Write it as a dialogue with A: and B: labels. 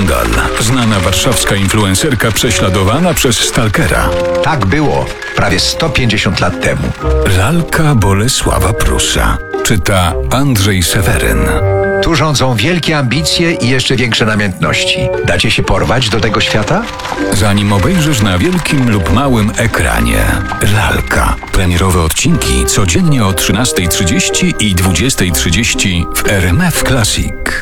A: skandal. Znana warszawska influencerka prześladowana przez stalkera.
B: Tak było prawie 150 lat temu.
A: Lalka Bolesława Prusa. Czyta Andrzej Seweryn.
B: Tu rządzą wielkie ambicje i jeszcze większe namiętności. Dacie się porwać do tego świata?
A: Zanim obejrzysz na wielkim lub małym ekranie. Lalka. Premierowe odcinki codziennie o 13:30 i 20:30 w RMF Classic.